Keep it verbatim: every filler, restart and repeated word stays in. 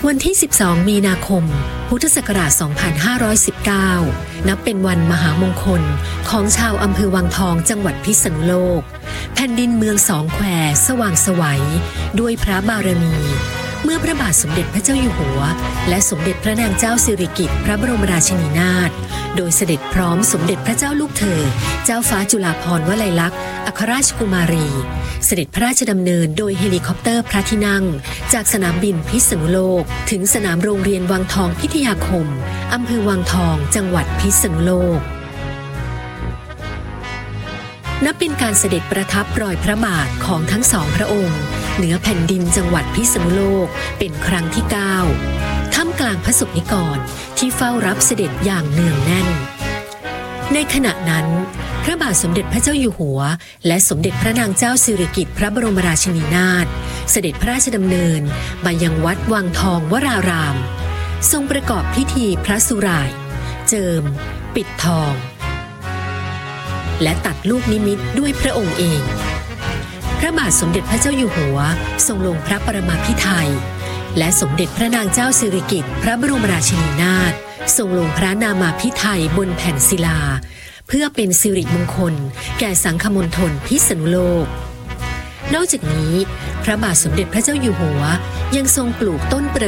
วันที่สิบสองมีนาคมพุทธศักราชสองพันห้าร้อยสิบเก้านับเป็นวันมหามงคลของชาวอำเภอวังทองจังหวัดพิษณุโลกแผ่นดินเมืองสองแควสว่างไสวด้วยพระบารมีเมื่อพระบาทสมเด็จพระเจ้าอยู่หัวและสมเด็จพระนางเจ้าสิริกิติ์พระบรมราชินีนาถโดยเสด็จพร้อมสมเด็จพระเจ้าลูกเธอเจ้าฟ้าจุฬาภรณ์วลัยลักษณ์อัครราชกุมารีเสด็จพระราชดำเนินโดยเฮลิคอปเตอร์พระที่นั่งจากสนามบินพิษณุโลกถึงสนามโรงเรียนวังทองพิทยาคมอำเภอวังทองจังหวัดพิษณุโลกนับเป็นการเสด็จประทับรอยพระบาทของทั้งสองพระองค์เหนือแผ่นดินจังหวัดพิษณุโลกเป็นครั้งที่เก้าท่ามกลางพระสงฆ์นิกรที่เฝ้ารับเสด็จอย่างเนืองแน่นในขณะนั้นพระบาทสมเด็จพระเจ้าอยู่หัวและสมเด็จพระนางเจ้าสิริกิติ์พระบรมราชินีนาถเสด็จพระราชดำเนินมายังวัดวังทองวรารามทรงประกอบพิธีพระสุร่ายเจิมปิดทองและตัดลูกนิมิตด้วยพระองค์เองพระบาทสมเด็จพระเจ้าอยู่หัวทรงลงพระปรมาภิไธยและสมเด็จพระนางเจ้าสิริกิติ์พระบรมราชินีนาถทรงลงพระนามาภิไธยบนแผ่นศิลาเพื่อเป็นสิริมงคลแก่สังฆมณฑลพิษณุโลกนอกจากนี้พระบาทสมเด็จพระเจ้าอยู่หัวยังทรงปลูกต้น